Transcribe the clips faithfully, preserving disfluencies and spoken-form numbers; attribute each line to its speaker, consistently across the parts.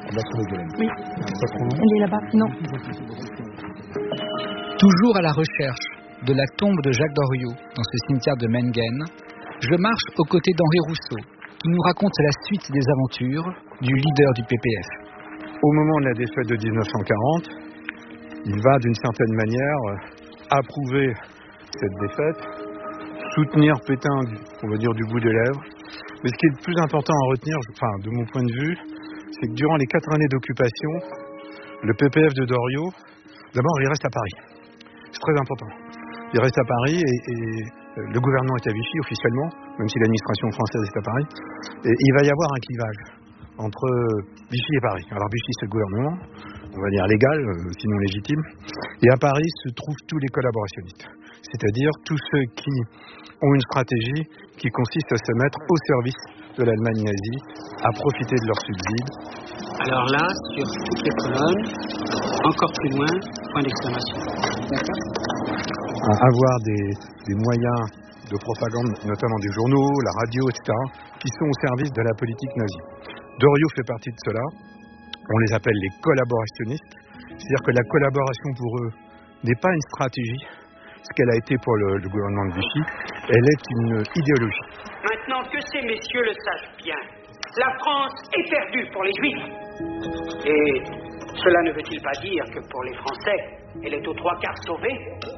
Speaker 1: Oui. Elle est là-bas. Non.
Speaker 2: Toujours à la recherche de la tombe de Jacques Doriot dans ce cimetière de Mengen, je marche aux côtés d'Henri Rousseau, qui nous raconte la suite des aventures du leader du P P F.
Speaker 3: Au moment de la défaite de dix-neuf cent quarante, il va d'une certaine manière approuver cette défaite, soutenir Pétain, on va dire, du bout des lèvres. Mais ce qui est le plus important à retenir, enfin, de mon point de vue, c'est que durant les quatre années d'occupation, le P P F de Doriot, d'abord, il reste à Paris. C'est très important. Il reste à Paris et, et le gouvernement est à Vichy officiellement, même si l'administration française est à Paris. Et il va y avoir un clivage entre Vichy et Paris. Alors Vichy, c'est le gouvernement, on va dire légal, sinon légitime. Et à Paris se trouvent tous les collaborationnistes. C'est-à-dire tous ceux qui ont une stratégie qui consiste à se mettre au service de l'Allemagne nazie, à profiter de leurs subsides.
Speaker 4: Alors là, sur toutes les colonnes, encore plus loin, point d'exclamation. D'accord.
Speaker 3: Avoir des, des moyens de propagande, notamment des journaux, la radio, et cetera, qui sont au service de la politique nazie. Doriot fait partie de cela. On les appelle les collaborationnistes. C'est-à-dire que la collaboration pour eux n'est pas une stratégie, ce qu'elle a été pour le, le gouvernement de Vichy, elle est une idéologie.
Speaker 4: Maintenant que ces messieurs le sachent bien, la France est perdue pour les Juifs. Et cela ne veut-il pas dire que pour les Français, elle est aux trois quarts sauvée?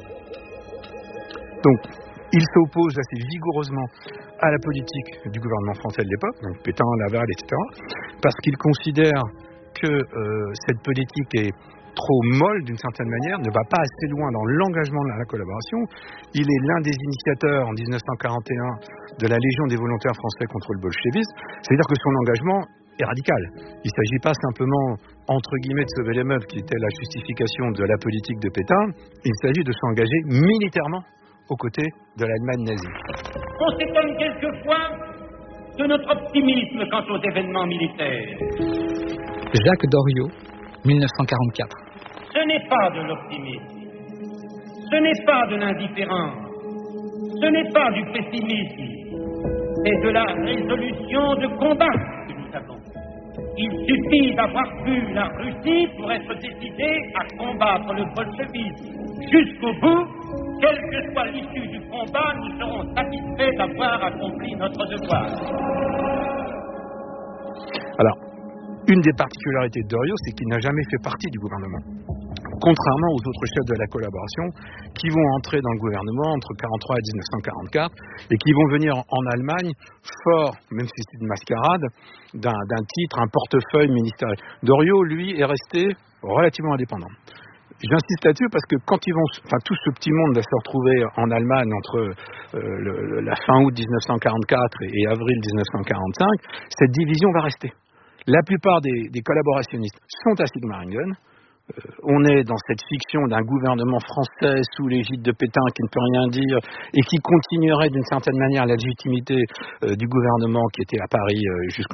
Speaker 3: Donc, il s'oppose assez vigoureusement à la politique du gouvernement français de l'époque, donc Pétain, Laval, et cetera, parce qu'il considère que euh, cette politique est trop molle d'une certaine manière, ne va pas assez loin dans l'engagement de la collaboration. Il est l'un des initiateurs en dix-neuf cent quarante et un de la Légion des volontaires français contre le bolchevisme, c'est-à-dire que son engagement est radical. Il ne s'agit pas simplement, entre guillemets, de sauver les meubles, qui était la justification de la politique de Pétain, il s'agit de s'engager militairement aux côtés de l'Allemagne nazie.
Speaker 5: On s'étonne quelquefois de notre optimisme quant aux événements militaires.
Speaker 2: Jacques Doriot, dix-neuf cent quarante-quatre.
Speaker 5: Ce n'est pas de l'optimisme, ce n'est pas de l'indifférence, ce n'est pas du pessimisme, c'est de la résolution de combat que nous avons. Il suffit d'avoir vu la Russie pour être décidé à combattre le bolchevisme jusqu'au bout. Quelle que soit l'issue du combat, nous serons satisfaits d'avoir accompli notre devoir.
Speaker 3: Alors, une des particularités de Doriot, c'est qu'il n'a jamais fait partie du gouvernement. Contrairement aux autres chefs de la collaboration qui vont entrer dans le gouvernement entre quarante-trois et dix-neuf cent quarante-quatre et qui vont venir en Allemagne fort, même si c'est une mascarade, d'un, d'un titre, un portefeuille ministériel. Doriot, lui, est resté relativement indépendant. J'insiste là-dessus parce que quand ils vont, enfin tout ce petit monde va se retrouver en Allemagne entre euh, le, la fin août dix-neuf cent quarante-quatre et, et avril dix-neuf cent quarante-cinq, cette division va rester. La plupart des, des collaborationnistes sont à Sigmaringen. Euh, on est dans cette fiction d'un gouvernement français sous l'égide de Pétain qui ne peut rien dire et qui continuerait d'une certaine manière la légitimité euh, du gouvernement qui était à Paris euh, jusqu'en